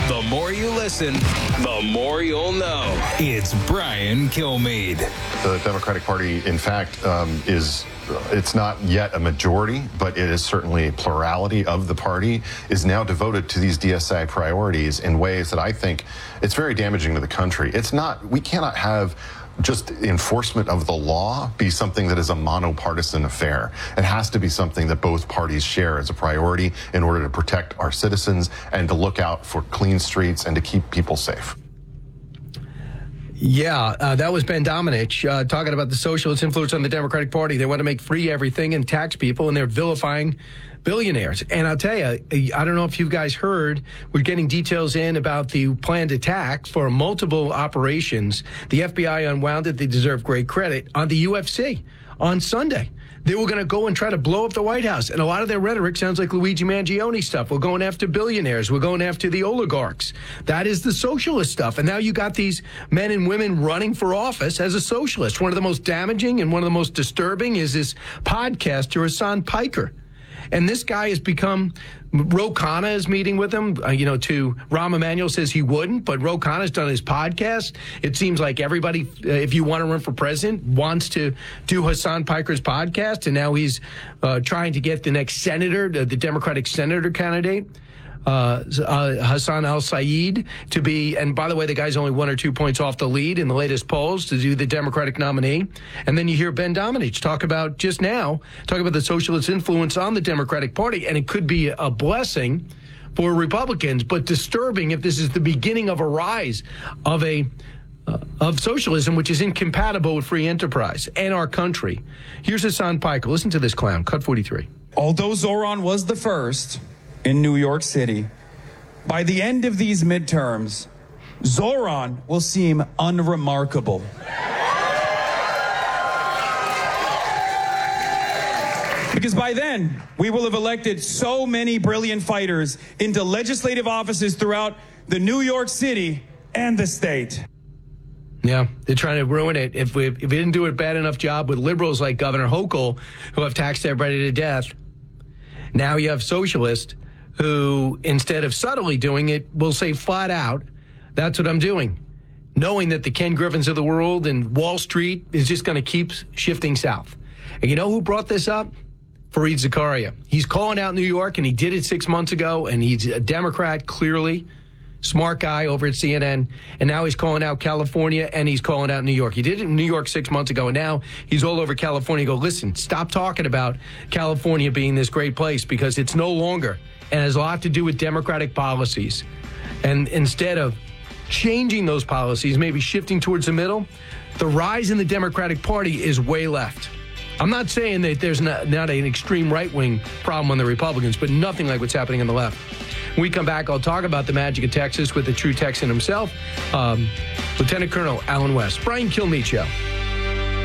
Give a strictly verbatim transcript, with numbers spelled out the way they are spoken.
The more you listen, the more you'll know. It's Brian Kilmeade. The Democratic Party, in fact, um, is... it's not yet a majority, but it is certainly a plurality of the party is now devoted to these D S A priorities in ways that I think it's very damaging to the country. It's not, we cannot have just enforcement of the law be something that is a monopartisan affair. It has to be something that both parties share as a priority in order to protect our citizens and to look out for clean streets and to keep people safe. Yeah, uh, that was Ben Domenech uh, talking about the socialist influence on the Democratic Party. They want to make free everything and tax people, and they're vilifying billionaires. And I'll tell you, I don't know if you guys heard, we're getting details in about the planned attack for multiple operations. The F B I unwound it. They deserve great credit on the U F C on Sunday. They were going to go and try to blow up the White House. And a lot of their rhetoric sounds like Luigi Mangione stuff. We're going after billionaires. We're going after the oligarchs. That is the socialist stuff. And now you got these men and women running for office as a socialist. One of the most damaging and one of the most disturbing is this podcaster, Hasan Piker. And this guy has become, Ro Khanna is meeting with him, uh, you know, to Rahm Emanuel says he wouldn't, but Ro Khanna's done his podcast. It seems like everybody, uh, if you want to run for president, wants to do Hasan Piker's podcast. And now he's uh, trying to get the next senator, the, the Democratic senator candidate, uh, uh, Hassan al-Sayed, to be, and by the way, the guy's only one or two points off the lead in the latest polls to do the Democratic nominee. And then you hear Ben Domenech talk about just now, talk about the socialist influence on the Democratic Party, and it could be a blessing for Republicans, but disturbing if this is the beginning of a rise of a uh, of socialism, which is incompatible with free enterprise and our country. Here's Hasan Piker. Listen to this clown. Cut forty-three. Although Zoran was the first in New York City, by the end of these midterms, Zoran will seem unremarkable. Because by then, we will have elected so many brilliant fighters into legislative offices throughout the New York City and the state. Yeah, they're trying to ruin it. If we, if we didn't do a bad enough job with liberals like Governor Hochul, who have taxed everybody to death, now you have socialists who, instead of subtly doing it, will say flat out, that's what I'm doing, knowing that the Ken Griffins of the world and Wall Street is just going to keep shifting south. And you know who brought this up? Fareed Zakaria. He's calling out New York, and he did it six months ago, and he's a Democrat, clearly. Smart guy over at C N N, and now he's calling out California, and he's calling out New York. He did it in New York six months ago, and now he's all over California. Go, listen, stop talking about California being this great place, because it's no longer, and has a lot to do with Democratic policies. And instead of changing those policies, maybe shifting towards the middle, the rise in the Democratic Party is way left. I'm not saying that there's not, not an extreme right-wing problem on the Republicans, but nothing like what's happening on the left. When we come back, I'll talk about the magic of Texas with the true Texan himself, um, Lieutenant Colonel Allen West. Brian Kilmeade Show.